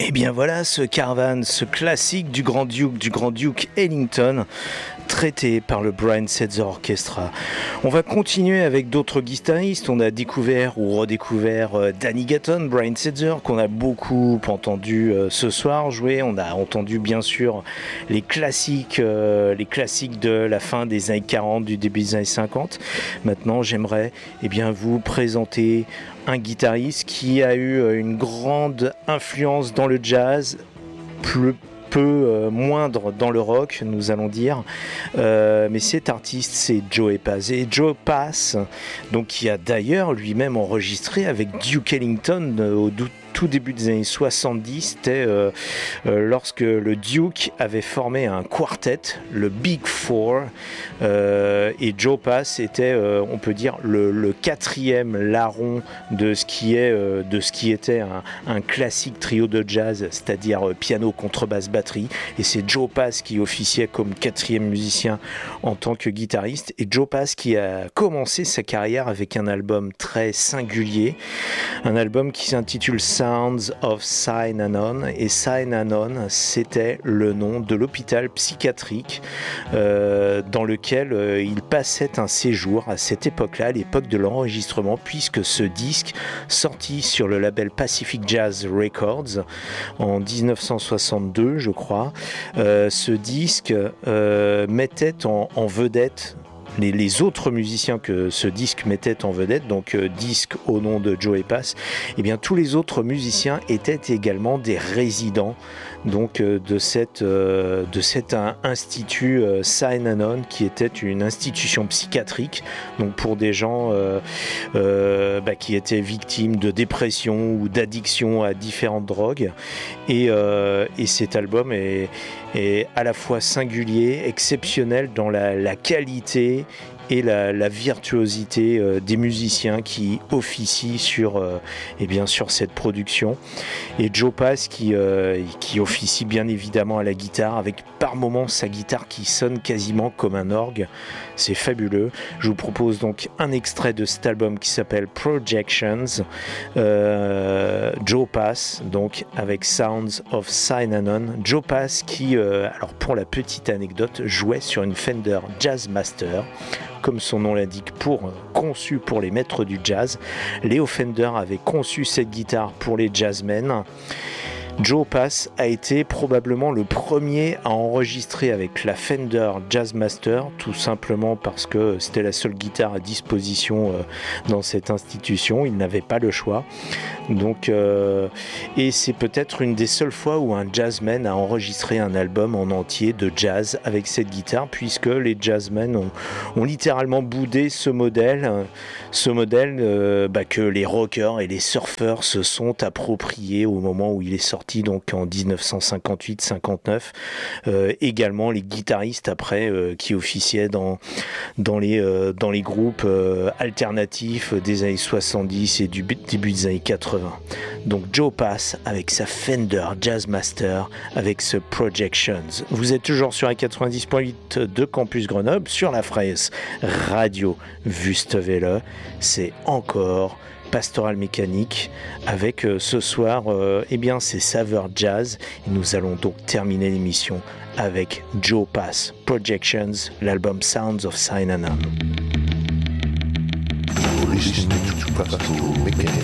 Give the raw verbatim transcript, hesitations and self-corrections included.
Et bien voilà, ce Caravan, ce classique du Grand Duke, du Grand Duke Ellington, traité par le Brian Setzer Orchestra. On va continuer avec d'autres guitaristes. On a découvert ou redécouvert euh, Danny Gatton, Brian Setzer, qu'on a beaucoup entendu euh, ce soir jouer. On a entendu bien sûr les classiques, euh, les classiques de la fin des années quarante, du début des années cinquante. Maintenant, j'aimerais eh bien, vous présenter un guitariste qui a eu une grande influence dans le jazz, plus peu euh, moindre dans le rock, nous allons dire. Euh, mais cet artiste, c'est Joe Pass. Et Joe Pass, donc, qui a d'ailleurs lui-même enregistré avec Duke Ellington euh, au doute tout début des années soixante-dix, c'était euh, euh, lorsque le Duke avait formé un quartet, le Big Four, euh, et Joe Pass était, euh, on peut dire, le, le quatrième larron de ce qui est, euh, de ce qui était un, un classique trio de jazz, c'est-à-dire euh, piano, contrebasse, batterie, et c'est Joe Pass qui officiait comme quatrième musicien en tant que guitariste, et Joe Pass qui a commencé sa carrière avec un album très singulier, un album qui s'intitule Sounds of Synanon, et Synanon, c'était le nom de l'hôpital psychiatrique euh, dans lequel euh, il passait un séjour à cette époque-là, à l'époque de l'enregistrement, puisque ce disque, sorti sur le label Pacific Jazz Records en dix-neuf cent soixante-deux, je crois, euh, ce disque euh, mettait en, en vedette Les, les autres musiciens que ce disque mettait en vedette, donc euh, disque au nom de Joe Pass, et bien tous les autres musiciens étaient également des résidents donc euh, de cette euh, de cet un, institut euh, Synanon, qui était une institution psychiatrique, donc pour des gens euh, euh, bah, qui étaient victimes de dépression ou d'addiction à différentes drogues, et, euh, et cet album est est à la fois singulier, exceptionnel dans la, la qualité et la, la virtuosité euh, des musiciens qui officient sur, euh, et bien sur cette production. Et Joe Pass qui, euh, qui officie bien évidemment à la guitare, avec par moments sa guitare qui sonne quasiment comme un orgue. C'est fabuleux. Je vous propose donc un extrait de cet album qui s'appelle Projections. Euh, Joe Pass, donc avec Sounds of Synanon. Joe Pass qui, euh, alors pour la petite anecdote, jouait sur une Fender Jazzmaster, comme son nom l'indique, pour, conçu pour les maîtres du jazz. Léo Fender avait conçu cette guitare pour les jazzmen. Joe Pass a été probablement le premier à enregistrer avec la Fender Jazzmaster, tout simplement parce que c'était la seule guitare à disposition euh, dans cette institution, il n'avait pas le choix. Donc, euh, et c'est peut-être une des seules fois où un jazzman a enregistré un album en entier de jazz avec cette guitare, puisque les jazzmen ont, ont littéralement boudé ce modèle, ce modèle euh, bah, que les rockers et les surfeurs se sont appropriés au moment où il est sorti, donc en dix-neuf cent cinquante-huit cinquante-neuf. Euh, également les guitaristes après euh, qui officiaient dans, dans, les, euh, dans les groupes euh, alternatifs des années soixante-dix et du début des années quatre-vingts. Donc Joe Pass avec sa Fender Jazzmaster avec ce Projections. Vous êtes toujours sur la quatre-vingt-dix point huit de Campus Grenoble, sur la fraise Radio Wüstewelle. C'est encore Pastoral Mécanique avec euh, ce soir euh, eh bien c'est Saveur Jazz, et nous allons donc terminer l'émission avec Joe Pass, Projections, l'album Sounds of Synanon.